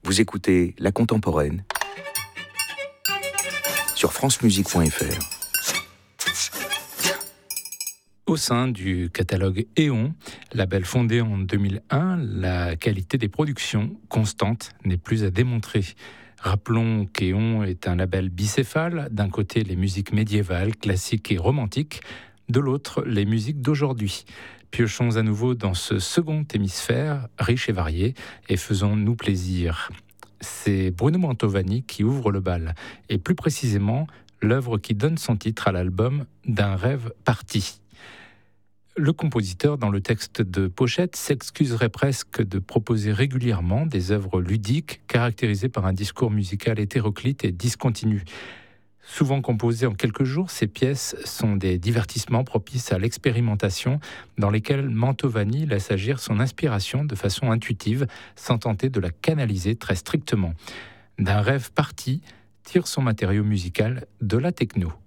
Vous écoutez La Contemporaine sur francemusique.fr. Au sein du catalogue Éon, label fondé en 2001, la qualité des productions constantes n'est plus à démontrer. Rappelons qu'Éon est un label bicéphale, d'un côté les musiques médiévales, classiques et romantiques, de l'autre les musiques d'aujourd'hui. Piochons à nouveau dans ce second hémisphère, riche et varié, et faisons-nous plaisir. C'est Bruno Mantovani qui ouvre le bal, et plus précisément l'œuvre qui donne son titre à l'album D'un rêve parti. Le compositeur, dans le texte de pochette, s'excuserait presque de proposer régulièrement des œuvres ludiques caractérisées par un discours musical hétéroclite et discontinu. Souvent composées en quelques jours, ces pièces sont des divertissements propices à l'expérimentation dans lesquels Mantovani laisse agir son inspiration de façon intuitive sans tenter de la canaliser très strictement. D'un rêve parti tire son matériau musical de la techno.